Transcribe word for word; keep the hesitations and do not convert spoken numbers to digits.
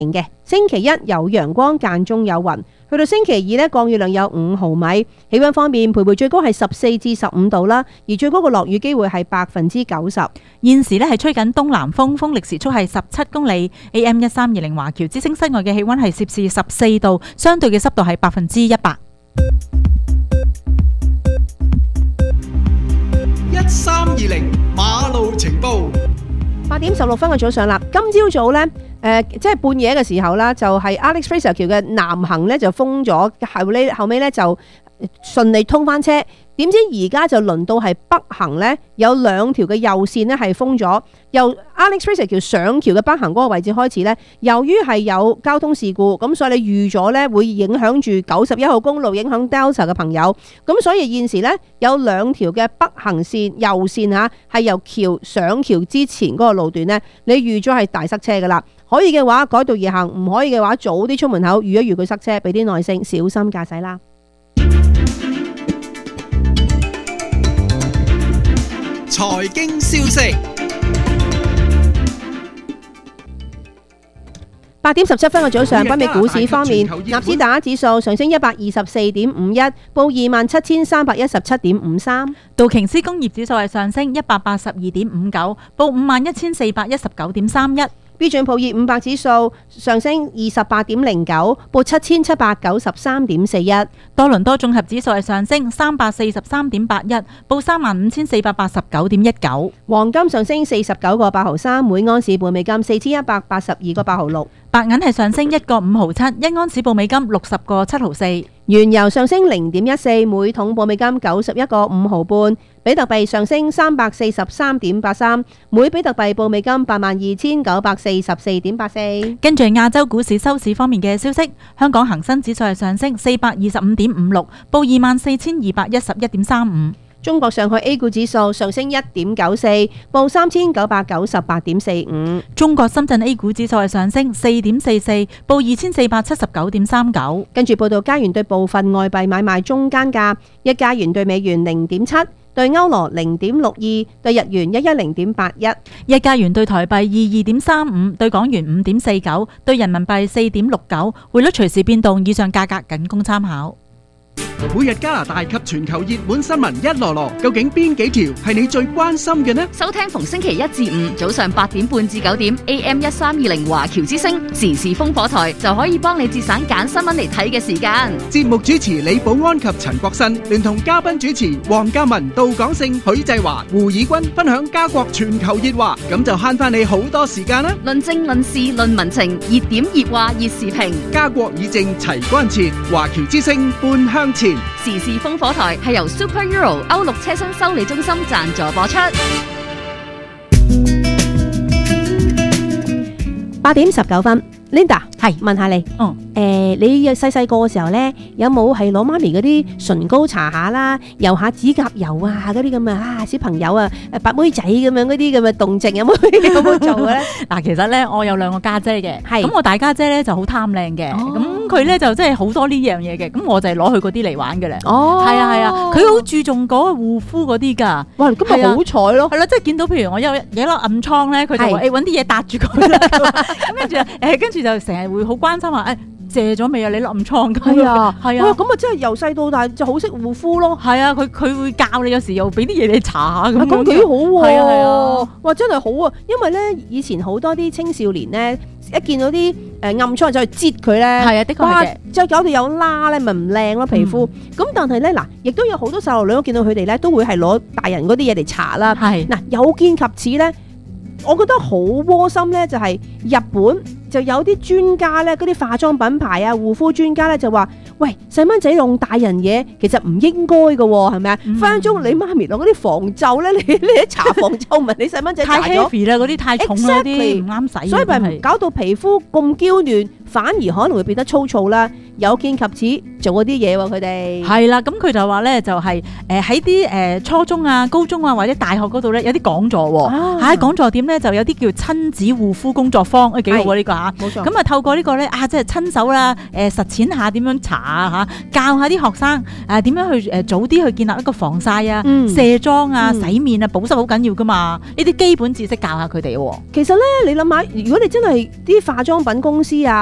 嘅。星期一有陽光，間中有雲。去到星期二呢，降雨量有五毫米。氣溫方面，徘徊最高係十四至十五度啦，而最高嘅落雨機會係百分之九十。 現時呢係吹緊東南風，風力時速係十七公里。A M 一三二零華僑之聲室外嘅氣溫係攝氏十四度，相對嘅濕度係百分之一百。 一三二零馬路情報。 八點十六分嘅早上啦，今朝早呢，誒、呃、即係半夜嘅時候啦，就係、是、Alex Fraser 橋嘅南行呢就封咗，後尾後尾呢就順利通翻車。點知而家就輪到係北行呢，有兩條嘅右線呢係封咗。由 Alex Fraser 橋上橋嘅北行嗰個位置開始呢，由於係有交通事故，咁所以你預咗呢會影響住九十一號公路，影響 Delta 嘅朋友。咁所以現時呢，有兩條嘅北行線右線嚇，係由橋上橋之前嗰個路段呢，你預咗係大塞車噶啦。可以嘅話改道而行，唔可以嘅話早啲出門口預一預佢塞車，俾啲耐性，小心駕駛啦。 財經消息， 八點十七分嘅早上，北美股市方面，納斯達克指數上升一百二十四點五一，報二萬七千三百一十七點五三； 道瓊斯工業指數係上升一百八十二點五九，報五萬一千四百一十九點三一。 標準普爾五百指數上升二十八點零九，報七千七百九十三點四一。 多倫多綜合指數係上升三百四十三點八一，報三萬五千四百八十九點一九。 黃金上升四十九個八毫三，每安士報美金四千一百八十二個八毫六。 白銀係上升一個五毫七，一安士報美金六十個七毫四。 原油上升零點一四，每桶報美金九十一個五毫半。比特幣上升三百四十三點八三，每比特幣報美金八萬二千九百四十四點八四。 跟住亞洲股市收市方面嘅消息，香港恒生指數係上升四百二十五點五六，報二萬四千二百一十一點三五。 中國上海 A 股指數上升一點九四，報三千九百九十八點四五。 中國深圳 A 股指數係上升四點四四，報二千四百七十九點三九。 跟住報道加元對部分外幣買賣中間價，一加元對美元零點七，對歐羅零點六二，對日元一一零點八一， 一加元對台幣二二點三五，對港元五點四九，對人民幣四點六九。匯率隨時變動，以上價格僅供參考。 每日加拿大及全球熱門新聞一籮籮，究竟邊幾條係你最關心嘅呢？ 收聽逢星期一至五早上八點半至九點 A M 一三二零華僑之聲時事風火台，就可以幫你節省揀新聞嚟睇嘅時間。 節目主持李寶安及陳國新，聯同嘉賓主持黃嘉文、杜廣勝、許濟華、胡以軍分享家國全球熱話，咁就慳翻你好多時間啦！ 論政論事論民情，熱點熱話熱時評， 家國以正齊關切，華僑之聲半向前。 時事風火台係由 Super Euro 歐陸車身修理中心贊助播出。 八點十九分，Linda 係問下你， 嗯， 誒，你細細個嘅時候咧，有冇係攞媽咪嗰啲唇膏搽下啦，油下指甲油啊，嗰啲咁啊，小朋友啊，誒，白妹仔咁樣嗰啲咁嘅動靜有冇有冇做嘅咧？ 嗱，其實咧，我有兩個家姐嘅， 係咁我大家姐咧就好貪靚嘅，咁佢咧就真係好多呢樣嘢嘅，咁我就係攞佢嗰啲嚟玩嘅咧。 哦， 係啊係啊，佢好注重嗰個護膚嗰啲㗎。 哇，咁咪好彩咯。 係啦，即係見到譬如我有有一粒暗瘡咧，佢就話誒揾啲嘢搭住佢啦。咁跟住誒，跟住就成日會好關心話誒謝咗未啊？你粒暗瘡咁。 係啊係啊。 哇，咁啊真係由細到大就好識護膚咯。 係啊，佢佢會教你，有時又俾啲嘢你搽下咁樣。 咁幾好喎。 係啊係啊。 哇，真係好啊！因為咧以前好多啲青少年咧，一見到啲誒暗瘡就去擠佢咧。係啊，的確係嘅。再搞到有疤咧，咪唔靚咯皮膚。咁但係咧嗱，亦都有好多細路女，我見到佢哋咧都會係攞大人嗰啲嘢嚟搽啦。係嗱，有見及此咧。我覺得好窩心咧，就係日本就有啲專家咧，嗰啲化妝品牌啊、護膚專家咧就話：喂，細蚊仔用大人嘢，其實唔應該嘅喎，係咪啊？分分鐘你媽咪攞嗰啲防皺咧，你你一搽防皺紋，你細蚊仔搽咗太 heavy 啦，嗰啲太重啦，啲唔啱使， 所以咪搞到皮膚咁嬌嫩，反而可能會變得粗糙啦。 有見及此做嗰啲嘢喎，佢哋係啦，咁佢就話咧，就係誒喺啲誒初中啊、高中啊或者大學嗰度咧有啲講座喎。 啊喺講座點咧就有啲叫親子護膚工作坊，誒幾好喎呢個嚇。 冇錯。 咁啊透過呢個咧啊，即係親手啦誒實踐下點樣搽啊嚇，教下啲學生誒點樣去誒早啲去建立一個防曬啊、 嗯卸妝啊、 嗯洗面啊、保濕好緊要噶嘛。呢啲基本知識教下佢哋喎。 其實咧，你諗下，如果你真係啲化妝品公司啊，